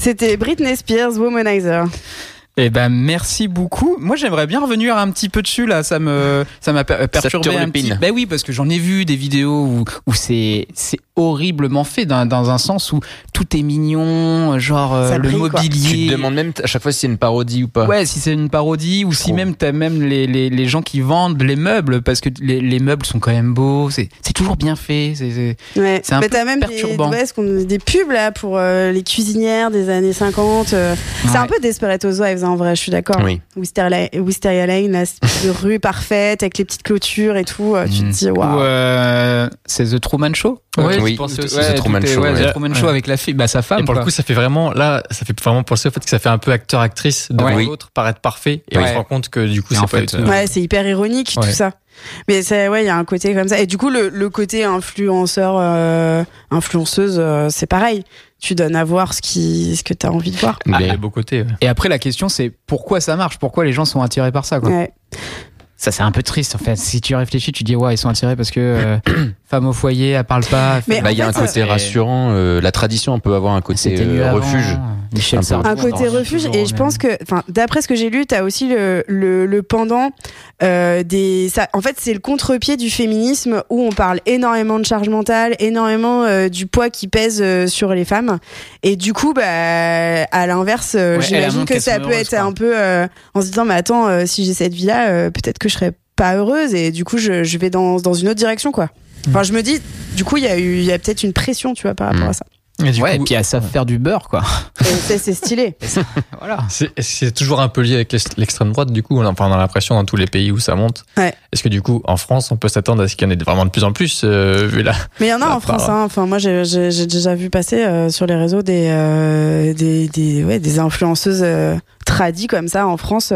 C'était Britney Spears, Womanizer. Eh ben merci beaucoup. Moi j'aimerais bien revenir un petit peu dessus là. Ça m'a perturbé un petit. Ben oui, parce que j'en ai vu des vidéos où c'est horriblement fait dans un sens où tout est mignon, genre le mobilier. Tu te demandes même à chaque fois si c'est une parodie ou pas. Ouais, si c'est une parodie ou si même t'as même les gens qui vendent les meubles, parce que les meubles sont quand même beaux. C'est toujours bien fait. Ouais. C'est un peu t'as même perturbant. des pubs là pour les cuisinières des années 50. C'est un peu Desperate Housewives en vrai, je suis d'accord. Oui. Wisteria Lane, là, de rue parfaite avec les petites clôtures et tout. Tu te dis waouh. Ou c'est The Truman Show. Oui, The Truman Show. The Truman Show avec sa femme. Et pour le coup, ça fait vraiment penser au fait que ça fait un peu acteur-actrice de l'autre, paraître parfait. Et on se rend compte que du coup, c'est pas du tout. Ouais, c'est hyper ironique tout ça. Mais il y a un côté comme ça. Et du coup, le côté influenceur, influenceuse, c'est pareil. Tu donnes à voir ce que t'as envie de voir. Il y a les beaux côtés. Ouais. Et après, la question, c'est pourquoi ça marche? Pourquoi les gens sont attirés par ça, quoi. Ouais. Ça, c'est un peu triste, en fait. Si tu réfléchis, tu dis, ils sont attirés parce que femme au foyer, elle parle pas. Mais il y a un côté rassurant. La tradition, on peut avoir un côté refuge. Michel Sardou. Un côté refuge. Et je pense que, d'après ce que j'ai lu, t'as aussi le pendant en fait, c'est le contre-pied du féminisme où on parle énormément de charge mentale, énormément du poids qui pèse sur les femmes. Et du coup, à l'inverse, j'imagine que ça peut être un peu en se disant, mais attends, si j'ai cette vie-là, peut-être que je serais pas heureuse, et du coup, je vais dans une autre direction, quoi. Enfin, je me dis, du coup, il y a peut-être une pression, tu vois, par rapport à ça. Et du coup, et puis elles savent faire du beurre, quoi. C'est stylé. Voilà. C'est toujours un peu lié avec l'extrême droite, du coup. On a l'impression dans tous les pays où ça monte. Ouais. Est-ce que du coup, en France, on peut s'attendre à ce qu'il y en ait vraiment de plus en plus, vu là? Mais il y en a en France, hein. Enfin, moi, j'ai déjà vu passer sur les réseaux des influenceuses tradies comme ça en France.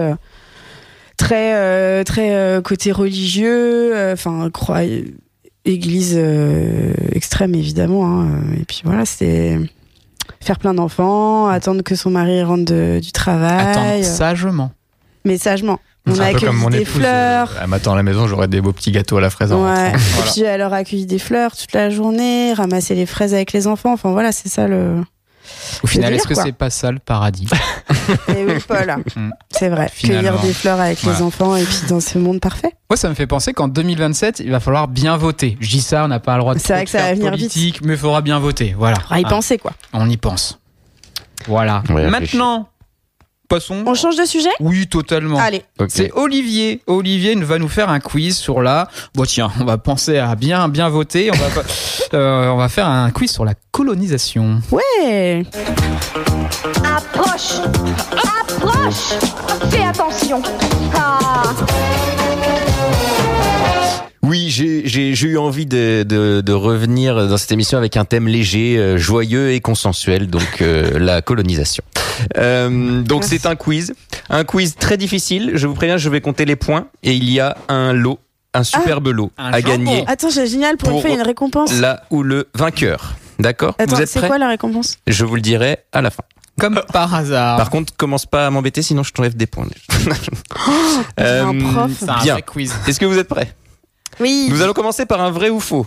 Très côté religieux, église extrême évidemment, hein. Et puis voilà, c'est faire plein d'enfants, attendre que son mari rentre du travail, attendre sagement, mais sagement. On a accueilli des fleurs. Elle m'attend à la maison, j'aurai des beaux petits gâteaux à la fraise. Ouais. Et puis elle leur accueille des fleurs toute la journée, ramasser les fraises avec les enfants. Enfin voilà, c'est ça le. Au final, est-ce que c'est pas ça le paradis? Et oui, Paul, c'est vrai. Cueillir des fleurs avec les enfants et puis dans ce monde parfait. Moi, ça me fait penser qu'en 2027, il va falloir bien voter. Je dis ça, on n'a pas le droit de faire politique, mais il faudra bien voter. Voilà. On va y penser, quoi. On y pense. Voilà. Maintenant, passons. On change de sujet? Oui, totalement. Allez. Okay. C'est Olivier. Olivier va nous faire un quiz sur tiens, on va penser à bien voter. On va faire un quiz sur la colonisation. Ouais. Approche. Fais attention. Oui, j'ai eu envie de revenir dans cette émission avec un thème léger, joyeux et consensuel, donc la colonisation. Donc c'est un quiz très difficile. Je vous préviens, je vais compter les points et il y a un lot, un superbe lot à gagner. Attends, c'est génial, pour faire une récompense. Là où le vainqueur, d'accord? Attends, vous êtes prêts? C'est quoi la récompense? Je vous le dirai à la fin. Comme par hasard. Par contre, commence pas à m'embêter, sinon je t'enlève des points. Un prof. C'est un bien. vrai quiz. Est-ce que vous êtes prêts? Oui. Nous allons commencer par un vrai ou faux.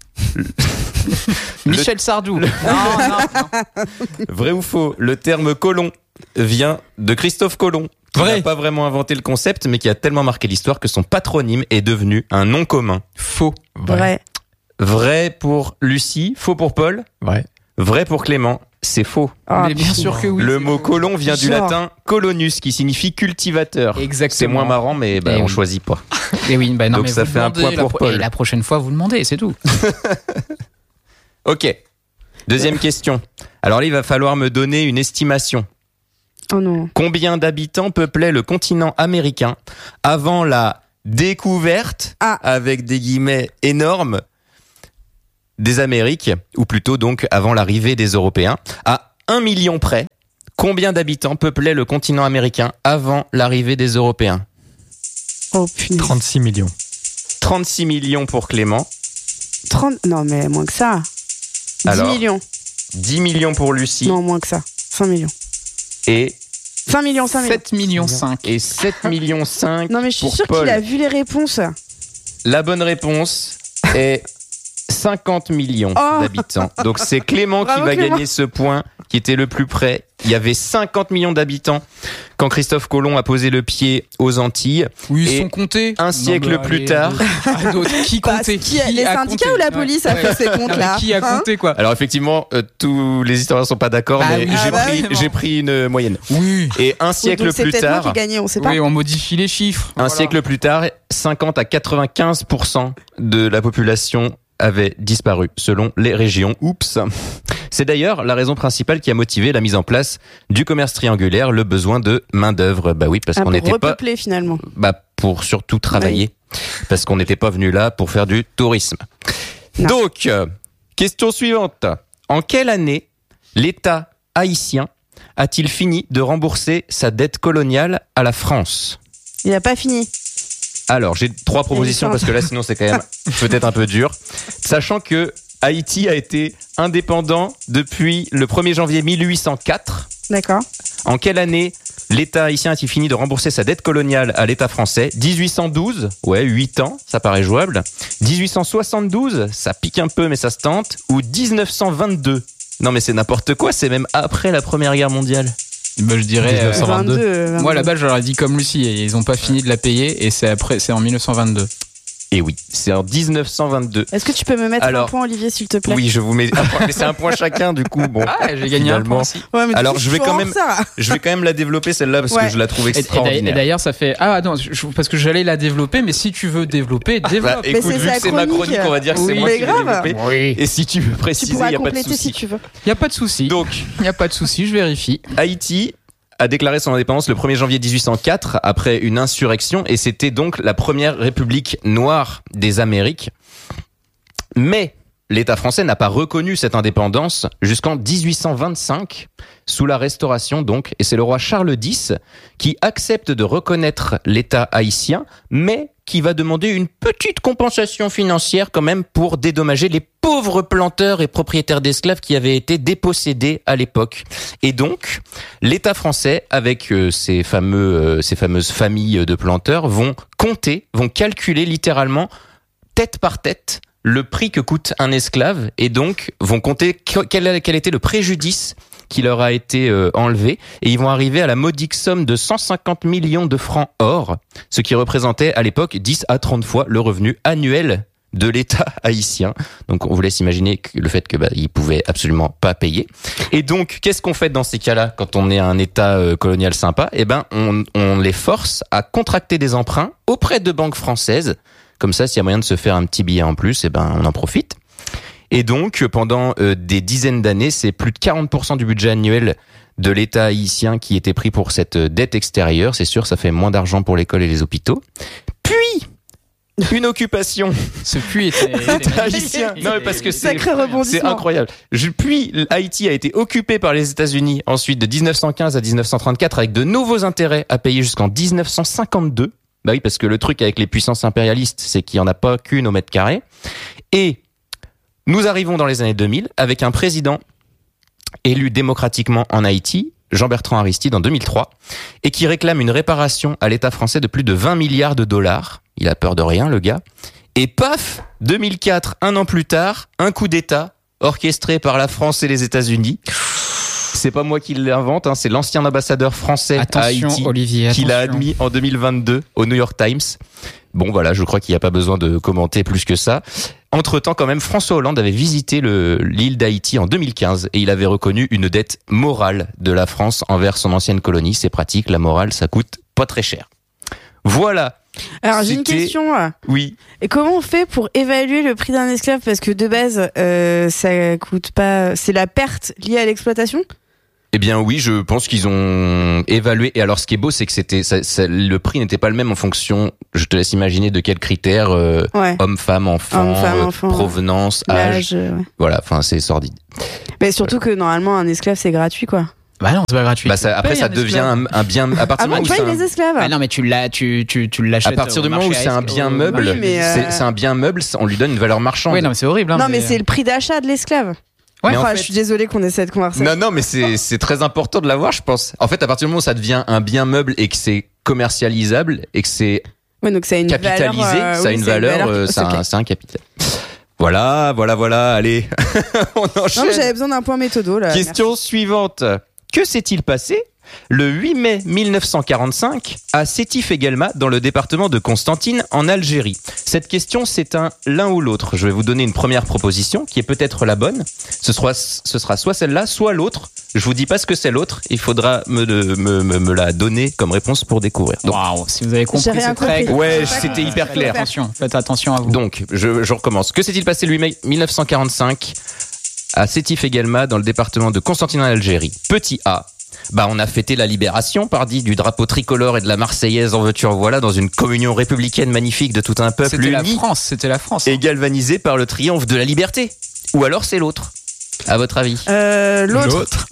Michel Sardou. Non. Vrai ou faux, le terme colon vient de Christophe Colomb, qui n'a pas vraiment inventé le concept, mais qui a tellement marqué l'histoire que son patronyme est devenu un nom commun. Faux. Vrai. Vrai pour Lucie, faux pour Paul. Vrai pour Clément, c'est faux. Mais bien sûr que oui. Le mot colon vient du latin colonus, qui signifie cultivateur. Exactement. C'est moins marrant, mais on choisit pas. Et oui, non, donc mais ça fait un point pour Paul. Et la prochaine fois, vous demandez, c'est tout. Ok. Deuxième question. Alors là, il va falloir me donner une estimation. Oh non. Combien d'habitants peuplait le continent américain avant la découverte, avec des guillemets énormes, des Amériques, ou plutôt donc avant l'arrivée des Européens, à 1 million près? Combien d'habitants peuplait le continent américain avant l'arrivée des Européens? Oh punaise. 36 millions. 36 millions pour Clément. Non, mais moins que ça. 10 millions. 10 millions pour Lucie. Non, moins que ça. 5 millions. Et 5 millions, 5 millions. 7 millions 5. Et 7 millions 5 non, mais je suis sûre Paul. qu'il a vu les réponses. La bonne réponse est 50 millions d'habitants. Donc c'est Clément qui va gagner ce point, qui était le plus près. Il y avait 50 millions d'habitants quand Christophe Colomb a posé le pied aux Antilles. Oui, ils sont comptés. Un siècle plus tard. Qui comptait? Les syndicats ou la police a fait ces comptes-là? Qui a compté, quoi? Alors effectivement, tous les historiens sont pas d'accord, mais j'ai pris une moyenne. Oui. Et un siècle plus tard. Moi qui ai gagné, on sait pas. Oui, on modifie les chiffres. Un siècle plus tard, 50 à 95% de la population avait disparu selon les régions. Oups. C'est d'ailleurs la raison principale qui a motivé la mise en place du commerce triangulaire, le besoin de main-d'œuvre. Bah oui, parce qu'on n'était pas. Pour repeupler finalement. Bah, pour surtout travailler. Oui. Parce qu'on n'était pas venu là pour faire du tourisme. Non. Donc, question suivante. En quelle année l'État haïtien a-t-il fini de rembourser sa dette coloniale à la France? Il n'a pas fini. Alors, j'ai 3 propositions parce que là, sinon, c'est quand même peut-être un peu dur. Sachant que Haïti a été indépendant depuis le 1er janvier 1804. D'accord. En quelle année l'État haïtien a-t-il fini de rembourser sa dette coloniale à l'État français? 1812, ouais, 8 ans, ça paraît jouable. 1872, ça pique un peu, mais ça se tente. Ou 1922. Non, mais c'est n'importe quoi, c'est même après la Première Guerre mondiale. Bah, je dirais 22. Moi là-bas j'aurais dit comme Lucie, ils ont pas fini de la payer et c'est en 1922. Et oui, c'est en 1922. Est-ce que tu peux me mettre un point, Olivier, s'il te plaît? Oui, je vous mets un point, mais c'est un point chacun, du coup. Bon, j'ai gagné un point aussi. Ouais, alors, je vais quand même la développer, celle-là, parce que je la trouve extraordinaire. Et d'ailleurs, ça fait, parce que j'allais la développer, mais si tu veux développer, développe. Bah, écoute, vu que c'est ma chronique, on va dire que c'est moi qui vais développer. Oui. Et si tu veux préciser, il n'y a pas de souci. Si tu veux. Il n'y a pas de souci. Donc, il n'y a pas de souci, je vérifie. Haïti a déclaré son indépendance le 1er janvier 1804 après une insurrection et c'était donc la première république noire des Amériques. Mais l'État français n'a pas reconnu cette indépendance jusqu'en 1825 sous la Restauration donc, et c'est le roi Charles X qui accepte de reconnaître l'État haïtien, mais qui va demander une petite compensation financière quand même pour dédommager les pauvres planteurs et propriétaires d'esclaves qui avaient été dépossédés à l'époque. Et donc, l'État français, avec ces fameuses familles de planteurs, vont calculer littéralement, tête par tête, le prix que coûte un esclave, et donc vont compter quel était le préjudice qui leur a été enlevé, et ils vont arriver à la modique somme de 150 millions de francs or, ce qui représentait à l'époque 10 à 30 fois le revenu annuel de l'État haïtien. Donc on vous laisse imaginer le fait que ils pouvaient absolument pas payer. Et donc qu'est-ce qu'on fait dans ces cas-là quand on est un État colonial sympa? On les force à contracter des emprunts auprès de banques françaises. Comme ça, s'il y a moyen de se faire un petit billet en plus, on en profite. Et donc, pendant des dizaines d'années, c'est plus de 40% du budget annuel de l'État haïtien qui était pris pour cette dette extérieure. C'est sûr, ça fait moins d'argent pour l'école et les hôpitaux. Puis, une occupation. Ce puits était haïtien. Non, mais parce que c'est incroyable. Puis, Haïti a été occupé par les États-Unis ensuite de 1915 à 1934 avec de nouveaux intérêts à payer jusqu'en 1952. Bah oui, parce que le truc avec les puissances impérialistes, c'est qu'il n'y en a pas qu'une au mètre carré. Et nous arrivons dans les années 2000 avec un président élu démocratiquement en Haïti, Jean-Bertrand Aristide, en 2003, et qui réclame une réparation à l'État français de plus de 20 milliards de dollars. Il a peur de rien, le gars. Et paf, 2004, un an plus tard, un coup d'État orchestré par la France et les États-Unis. C'est pas moi qui l'invente, c'est l'ancien ambassadeur français à Haïti qui l'a admis en 2022 au New York Times. Bon voilà, je crois qu'il n'y a pas besoin de commenter plus que ça. Entre-temps, quand même, François Hollande avait visité l'île d'Haïti en 2015 et il avait reconnu une dette morale de la France envers son ancienne colonie. C'est pratique, la morale, ça coûte pas très cher. Voilà. Alors j'ai une question. Oui. Et comment on fait pour évaluer le prix d'un esclave? Parce que de base, ça coûte pas. C'est la perte liée à l'exploitation? Eh bien oui, je pense qu'ils ont évalué. Et alors ce qui est beau, c'est que le prix n'était pas le même en fonction, je te laisse imaginer de quels critères, homme, femme, enfant, provenance, âge. Voilà, enfin c'est sordide. Mais surtout que normalement un esclave c'est gratuit quoi. Bah non, c'est pas gratuit. Après ça devient un bien à partir du moment où c'est les esclaves. Ah non mais tu l'achètes. À partir du moment où c'est un bien meuble, c'est un bien meuble, on lui donne une valeur marchande. Oui, non mais c'est horrible. Non mais c'est le prix d'achat de l'esclave. Ouais, je suis désolée qu'on ait cette conversation. Non, mais c'est très important de l'avoir, je pense. En fait, à partir du moment où ça devient un bien meuble et que c'est commercialisable et que c'est donc ça a une capitalisé, valeur, ça a une valeur, c'est un capital. Voilà, allez. On enchaîne. Non, mais j'avais besoin d'un point méthodo là. Question suivante. que s'est-il passé le 8 mai 1945 à Sétif-Eguelma dans le département de Constantine en Algérie? Cette question, c'est un l'un ou l'autre. Je vais vous donner une première proposition qui est peut-être la bonne. Ce sera soit celle-là, soit l'autre. Je vous dis pas ce que c'est l'autre. Il faudra me la donner comme réponse pour découvrir. Waouh, si vous avez compris cette règle. Ouais, c'était hyper clair. Attention, faites attention à vous. Donc, je recommence. Que s'est-il passé le 8 mai 1945 à Sétif-Eguelma dans le département de Constantine en Algérie? Petit A. On a fêté la libération, pardi, du drapeau tricolore et de la Marseillaise en veux-tu en voilà, dans une communion républicaine magnifique de tout un peuple uni. C'était la France. Et galvanisé par le triomphe de la liberté. Ou alors c'est l'autre, à votre avis? L'autre.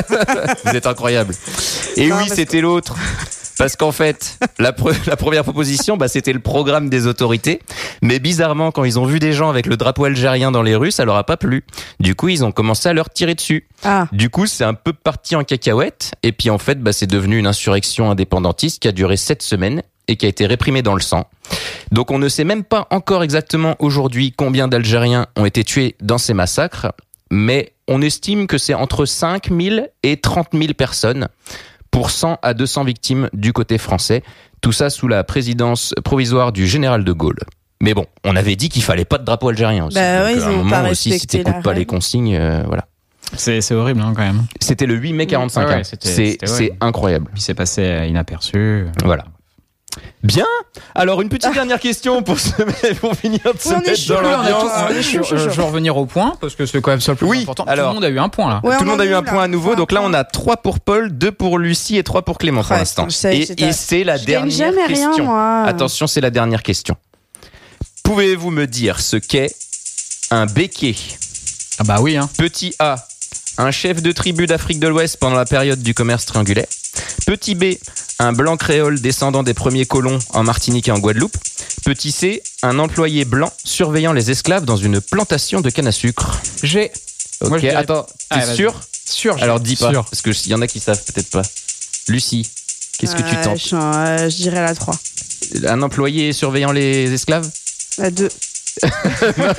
Vous êtes incroyable. Et non, oui, c'était l'autre. Parce qu'en fait, la première proposition, c'était le programme des autorités. Mais bizarrement, quand ils ont vu des gens avec le drapeau algérien dans les rues, ça leur a pas plu. Du coup, ils ont commencé à leur tirer dessus. Ah. Du coup, c'est un peu parti en cacahuète. Et puis en fait, c'est devenu une insurrection indépendantiste qui a duré 7 semaines et qui a été réprimée dans le sang. Donc on ne sait même pas encore exactement aujourd'hui combien d'Algériens ont été tués dans ces massacres. Mais on estime que c'est entre 5 000 et 30 000 personnes. Pour 100 à 200 victimes du côté français. Tout ça sous la présidence provisoire du général de Gaulle. Mais bon, on avait dit qu'il fallait pas de drapeau algérien aussi. Oui, ils ont pas respecté si t'écoutes pas les consignes, voilà. C'est horrible quand même. C'était le 8 mai 45. Ouais, c'est incroyable. Puis c'est passé inaperçu. Voilà. Bien. Alors une petite dernière question pour finir de se mettre dans l'ambiance. Je vais revenir au point parce que c'est quand même ça le plus important. Alors, tout le monde a eu un point là. Ouais, tout le monde a eu un point à nouveau. Donc là on a 3 pour Paul, 2 pour Lucie et 3 pour Clément pour l'instant. Et c'est la dernière question. Rien, attention, c'est la dernière question. Pouvez-vous me dire ce qu'est un béquet? Ah bah oui. Petit A, un chef de tribu d'Afrique de l'Ouest pendant la période du commerce triangulaire. Petit B, un blanc créole descendant des premiers colons en Martinique et en Guadeloupe. Petit C, un employé blanc surveillant les esclaves dans une plantation de canne à sucre. G. Ok, moi, attends, t'es sûr? Sûr. Alors dis pas, parce qu'il y en a qui savent peut-être pas. Lucie, qu'est-ce que tu tentes? Je dirais la 3. Un employé surveillant les esclaves? La 2. Non,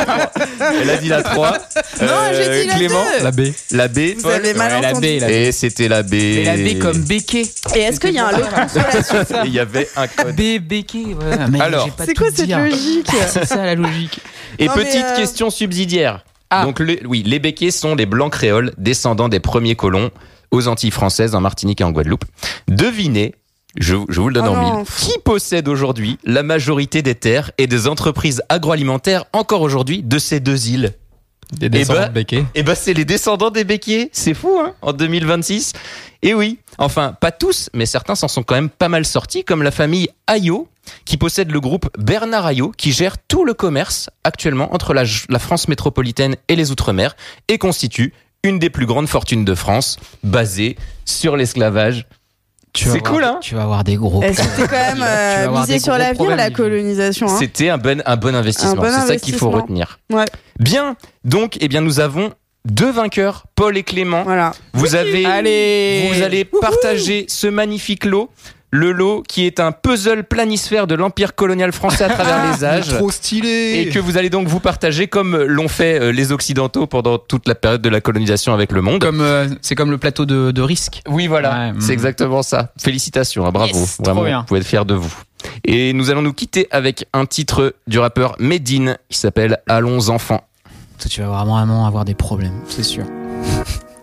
elle a dit la 3. Non, j'ai dit la Clément, 2. La B. La B, Vous avez mal entendu. Et c'était la B. Et la B comme béquet. Et est-ce qu'il y a un lot de consolation? Il y avait un code. B, béquet. Ouais. Alors, c'est quoi cette logique? C'est ça la logique. Et petite question subsidiaire. Donc les béquets sont les blancs créoles descendants des premiers colons aux Antilles françaises, en Martinique et en Guadeloupe. Devinez. Je vous le donne en mille. Qui possède aujourd'hui la majorité des terres et des entreprises agroalimentaires encore aujourd'hui de ces 2 îles? Des descendants de béquets. C'est les descendants des béquets. C'est fou, en 2026. Et oui, enfin, pas tous, mais certains s'en sont quand même pas mal sortis, comme la famille Ayot, qui possède le groupe Bernard Ayot, qui gère tout le commerce actuellement entre la France métropolitaine et les Outre-mer, et constitue une des plus grandes fortunes de France, basée sur l'esclavage. C'est cool, hein? Tu vas avoir des gros. C'était quand même misé sur l'avenir, la colonisation. C'était un bon investissement. C'est ça qu'il faut retenir. Ouais. Bien. Donc, nous avons 2 vainqueurs, Paul et Clément. Voilà. Vous allez partager ce magnifique lot. Le lot qui est un puzzle planisphère de l'empire colonial français à travers les âges. Trop stylé. Et que vous allez donc vous partager comme l'ont fait les Occidentaux pendant toute la période de la colonisation avec le monde. C'est comme le plateau de risque. Oui, voilà. C'est exactement ça. Félicitations, bravo. Yes, vraiment, trop bien. vous pouvez être fiers de vous. Et nous allons nous quitter avec un titre du rappeur Medine qui s'appelle Allons enfants. Tu vas vraiment avoir des problèmes, c'est sûr.